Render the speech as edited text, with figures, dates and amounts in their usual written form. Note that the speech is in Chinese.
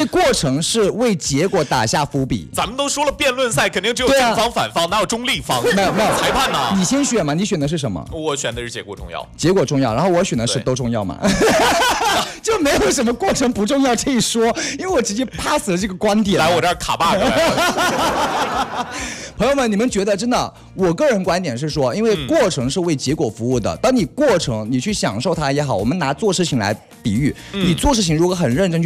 过程是为结果打下伏笔。 咱们都说了，辩论赛肯定只有正方反方，哪有中立方？ 没有裁判呢？ 你先选嘛，你选的是什么？ 我选的是结果重要。 结果重要，然后我选的是都重要嘛。就没有什么过程不重要这一说，因为我直接 pass 了这个观点。 来我这儿卡 bug 来了。 朋友们，你们觉得真的？我个人观点是说，因为过程是为结果服务的。当你过程你去享受它也好，我们拿做事情来比喻，你做事情如果很认真去